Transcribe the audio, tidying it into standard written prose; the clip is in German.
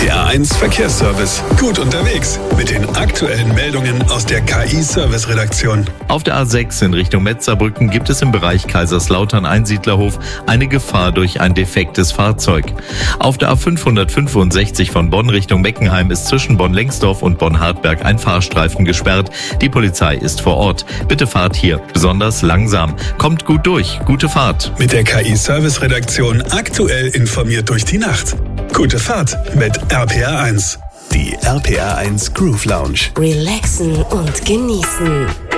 RPA1 Verkehrsservice. Gut unterwegs mit den aktuellen Meldungen aus der KI-Service-Redaktion. Auf der A6 in Richtung Metzerbrücken gibt es im Bereich Kaiserslautern-Einsiedlerhof eine Gefahr durch ein defektes Fahrzeug. Auf der A565 von Bonn Richtung Meckenheim ist zwischen Bonn-Lengsdorf und Bonn-Hartberg ein Fahrstreifen gesperrt. Die Polizei ist vor Ort. Bitte fahrt hier besonders langsam. Kommt gut durch. Gute Fahrt. Mit der KI-Service-Redaktion aktuell informiert durch die Nacht. Gute Fahrt mit RPA1. Die RPA1 Groove Lounge. Relaxen und genießen.